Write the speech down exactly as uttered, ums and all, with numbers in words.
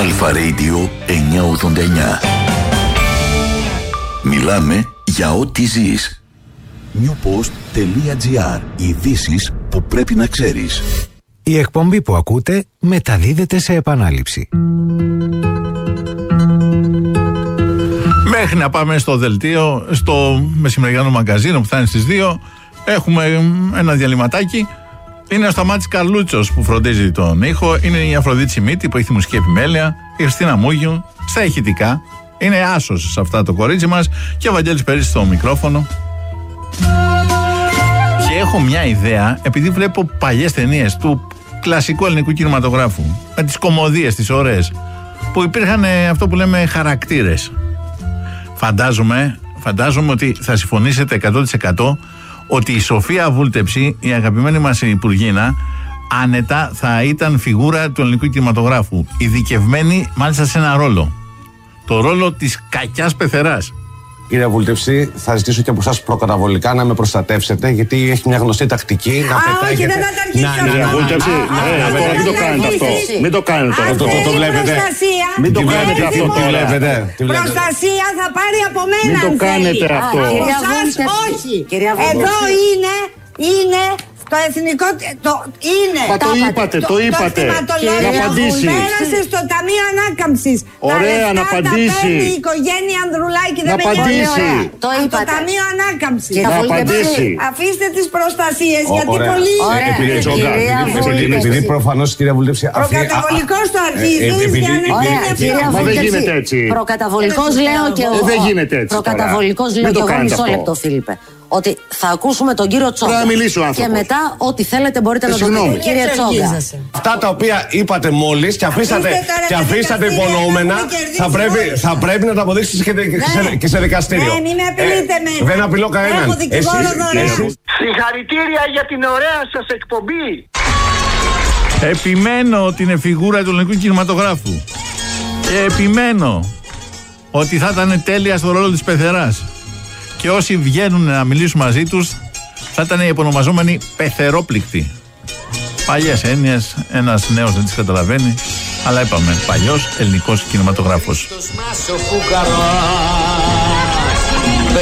Αλφα Radio εννιακόσια ογδόντα εννιά. Μιλάμε για ό,τι ζεις. newpost.gr. Ειδήσεις που πρέπει να ξέρεις. Η εκπομπή που ακούτε μεταδίδεται σε επανάληψη. Μέχρι να πάμε στο δελτίο, στο μεσημεριανό μαγκαζίνο που θα είναι στις δύο, έχουμε ένα διαλυματάκι. Είναι ο Σταμάτης Καρλούτσος που φροντίζει τον ήχο. Είναι η Αφροδίτη Σιμίτη που έχει τη μουσική επιμέλεια. Η Χριστίνα Μούγιου στα ηχητικά. Είναι άσος σε αυτά το κορίτσι μας. Και ο Βαγγέλης Περίσης στο μικρόφωνο. Και έχω μια ιδέα, επειδή βλέπω παλιές ταινίες του κλασικού ελληνικού κινηματογράφου, με τις κωμωδίες, τις ωραίες, που υπήρχαν αυτό που λέμε χαρακτήρες. Φαντάζομαι, φαντάζομαι ότι θα συμφωνήσετε εκατό τοις εκατό ότι η Σοφία Βούλτεψη, η αγαπημένη μας υπουργίνα, άνετα θα ήταν φιγούρα του ελληνικού κινηματογράφου. Ειδικευμένη μάλιστα σε ένα ρόλο. Το ρόλο της κακιάς πεθεράς. Κύριε Βούλτεψη, θα ζητήσω και από εσάς προκαταβολικά να με προστατεύσετε, γιατί έχει μια γνωστή τακτική να πετάγετε. Α, όχι, δεν θα τα αρχίσω. Κύριε Βούλτεψη, μην το κάνετε αυτό. Μην το κάνετε αυτό. Το βλέπετε. Μην το κάνετε αυτό. Το βλέπετε. Προστασία θα πάρει από μένα. Μην το κάνετε αυτό. Εσάς όχι. Εδώ είναι, είναι... Το εθνικό. Το είναι. Μα το είπατε, το είπατε. Να απαντήσει. Πέρασε στο Ταμείο Ανάκαμψης. Ωραία, να απαντήσει. Η οικογένεια Ανδρουλάκη δεν απαντήσει. Το είπατε. Το Ταμείο Ανάκαμψης. Να απαντήσει. Αφήστε τις προστασίες γιατί πολύ. Επειδή προφανώς, κυρία Βούλτεψη. Προκαταβολικός το αρχίζεις για να γίνει. Μα δεν γίνεται έτσι. Προκαταβολικός λέω και εγώ. Δεν γίνεται έτσι. Προκαταβολικός λέω και εγώ. Μισό λεπτό, Φίλιππε. Ότι θα ακούσουμε τον κύριο Τσόγκα. Και μετά, ό,τι θέλετε μπορείτε ε, να το πείτε. Κύριε Τσόγκα. Αυτά τα οποία είπατε μόλις και αφήσατε, και αφήσατε υπονοούμενα, θα πρέπει, θα πρέπει να τα αποδείξετε και, ναι. και, σε, και σε δικαστήριο. Ναι, μην με απειλείτε ε, με. Δεν απειλώ κανέναν. Συγχαρητήρια για την ωραία σας εκπομπή. Επιμένω ότι είναι φιγούρα του ελληνικού κινηματογράφου. Και επιμένω ότι θα ήταν τέλεια στο ρόλο της πεθεράς. Και όσοι βγαίνουν να μιλήσουν μαζί τους θα ήταν οι επωνομαζόμενοι πεθερόπληκτοι. Παλιές έννοιες, ένας νέος δεν τις καταλαβαίνει, αλλά είπαμε παλιός ελληνικός κινηματογράφος.